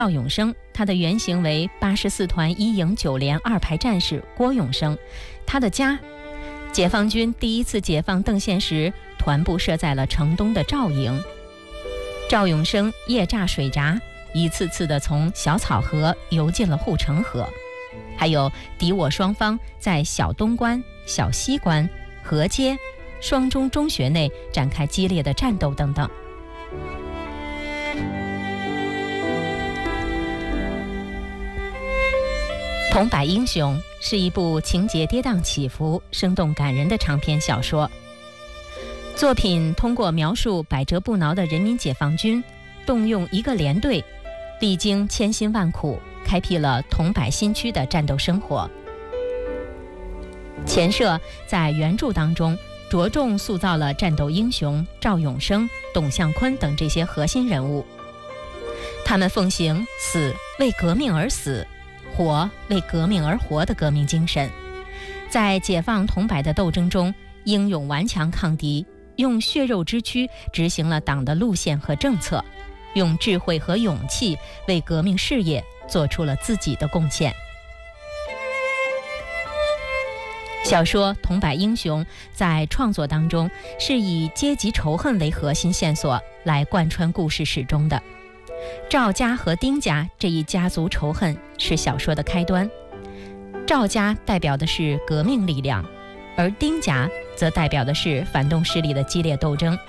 赵永生，他的原型为84团1营9连2排战士郭永生，他的家，解放军第一次解放邓县时，团部设在了城东的赵营。赵永生夜炸水闸，一次次地从小草河游进了护城河，还有敌我双方在小东关、小西关、河街、双中中学内展开激烈的战斗等等。《桐柏英雄》是一部情节跌宕起伏、生动感人的长篇小说。作品通过描述百折不挠的人民解放军动用一个连队，历经千辛万苦，开辟了桐柏新区的战斗生活。前社在原著当中着重塑造了战斗英雄赵永生、董向坤等这些核心人物，他们奉行死为革命而死，活为革命而活的革命精神，在解放桐柏的斗争中英勇顽强抗敌，用血肉之躯执行了党的路线和政策，用智慧和勇气为革命事业做出了自己的贡献。小说《桐柏英雄》在创作当中是以阶级仇恨为核心线索来贯穿故事始终的。赵家和丁家这一家族仇恨是小说的开端，赵家代表的是革命力量，而丁家则代表的是反动势力的激烈斗争。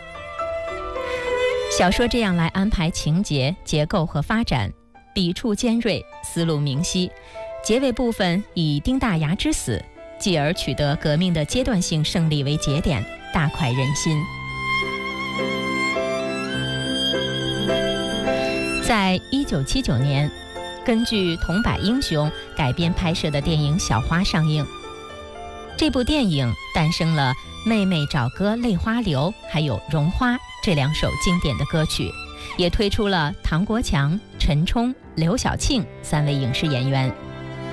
小说这样来安排情节、结构和发展，笔触尖锐，思路明晰，结尾部分以丁大牙之死，继而取得革命的阶段性胜利为节点，大快人心。在1979年，根据《桐柏英雄》改编拍摄的电影《小花》上映。这部电影诞生了《妹妹找哥泪花流》还有《绒花》这2首经典的歌曲，也推出了唐国强、陈冲、刘晓庆3位影视演员。